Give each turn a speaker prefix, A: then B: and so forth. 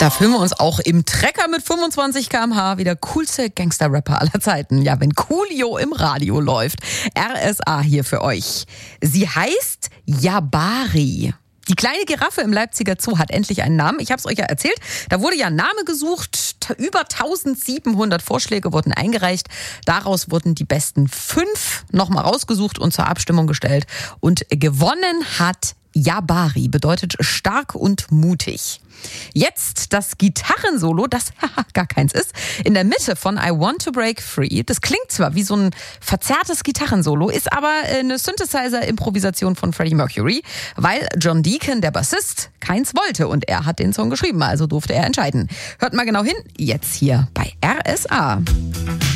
A: Da fühlen wir uns auch im Trecker mit 25 km/h wie der coolste Gangster-Rapper aller Zeiten. Ja, wenn Coolio im Radio läuft. RSA hier für euch. Sie heißt Jabari. Die kleine Giraffe im Leipziger Zoo hat endlich einen Namen. Ich habe es euch ja erzählt. Da wurde ja ein Name gesucht. Über 1700 Vorschläge wurden eingereicht. Daraus wurden die besten 5 nochmal rausgesucht und zur Abstimmung gestellt. Und gewonnen hat Jabari, bedeutet stark und mutig. Jetzt das Gitarrensolo, das gar keins ist, in der Mitte von I Want to Break Free. Das klingt zwar wie so ein verzerrtes Gitarrensolo, ist aber eine Synthesizer-Improvisation von Freddie Mercury, weil John Deacon, der Bassist, keins wollte und er hat den Song geschrieben, also durfte er entscheiden. Hört mal genau hin, jetzt hier bei RSA.